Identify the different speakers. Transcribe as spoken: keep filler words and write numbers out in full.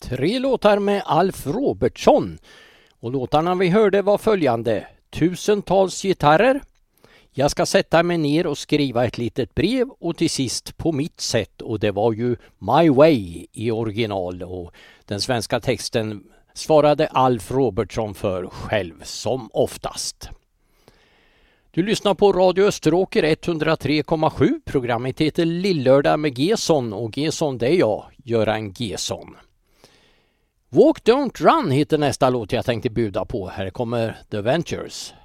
Speaker 1: Tre låtar med Alf Robertsson. Och låtarna vi hörde var följande: Tusentals gitarrer, Jag ska sätta mig ner och skriva ett litet brev, och till sist På mitt sätt, och det var ju My Way i original, och den svenska texten svarade Alf Robertsson för själv som oftast. Du lyssnar på Radio Österåker etthundratre komma sju. Programmet heter Lillördag med Gesson, och Gesson det är jag, Göran Gesson. Walk Don't Run heter nästa låt jag tänkte bjuda på. Här kommer The Ventures.